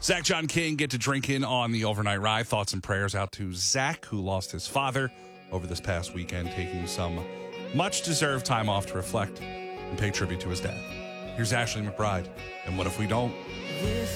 Zach John King get to drink in on the overnight ride. Thoughts and prayers out to Zach, who lost his father over this past weekend, taking some much-deserved time off to reflect and pay tribute to his dad. Here's Ashley McBride, and What If We Don't? This